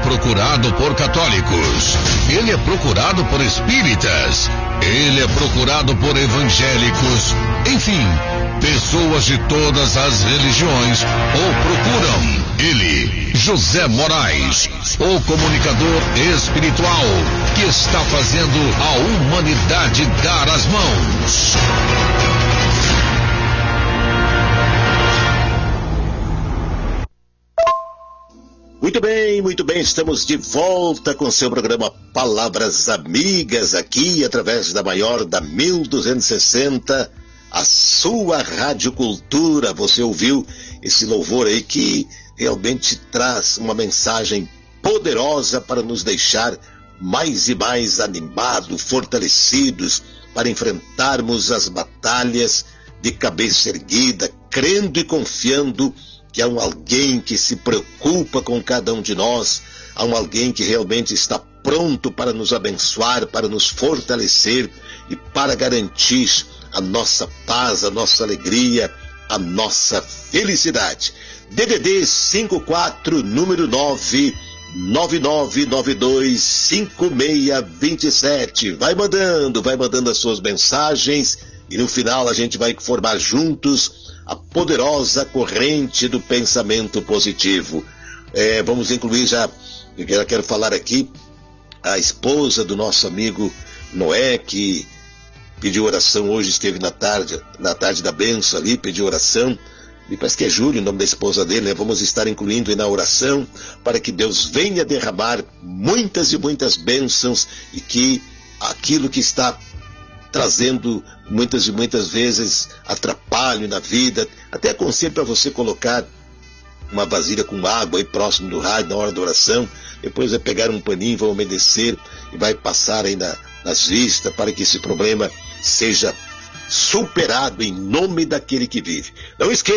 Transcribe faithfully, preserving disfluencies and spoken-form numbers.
procurado por católicos, ele é procurado por espíritas, ele é procurado por evangélicos, enfim, pessoas de todas as religiões o procuram. Ele, José Moraes, o comunicador espiritual que está fazendo a humanidade dar as mãos. Muito bem, muito bem, estamos de volta com seu programa Palavras Amigas, aqui através da maior da mil duzentos e sessenta, a sua Rádio Cultura. Você ouviu esse louvor aí que realmente traz uma mensagem poderosa para nos deixar mais e mais animados, fortalecidos, para enfrentarmos as batalhas de cabeça erguida, crendo e confiando que há um alguém que se preocupa com cada um de nós, há um alguém que realmente está pronto para nos abençoar, para nos fortalecer e para garantir a nossa paz, a nossa alegria, a nossa felicidade. D D D cinco quatro, número nove nove nove nove dois cinco seis dois sete. Vai mandando, vai mandando as suas mensagens e no final a gente vai formar juntos a poderosa corrente do pensamento positivo. É, vamos incluir já, eu já quero falar aqui, a esposa do nosso amigo Noé, que pediu oração hoje, esteve na tarde, na tarde da bênção ali, pediu oração, me parece que é Júlio o nome da esposa dele, né? Vamos estar incluindo aí na oração, para que Deus venha derramar muitas e muitas bênçãos, e que aquilo que está trazendo muitas e muitas vezes atrapalho na vida, até aconselho para você colocar uma vasilha com água aí próximo do rádio na hora da oração, depois vai pegar um paninho, vai umedecer e vai passar aí na, nas vistas, para que esse problema seja superado em nome daquele que vive. Não esqueça